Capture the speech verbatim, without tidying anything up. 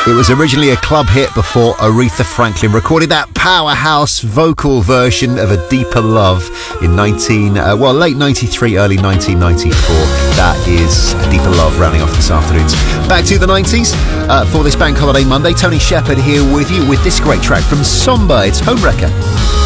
It was originally a club hit before Aretha Franklin recorded that powerhouse vocal version of A Deeper Love in nineteen, uh, well, late ninety-three, early nineteen ninety-four. That is A Deeper Love rounding off this afternoon. Back to the nineties uh, for this Bank Holiday Monday. Tony Shepard here with you with this great track from Somba. It's Homewrecker.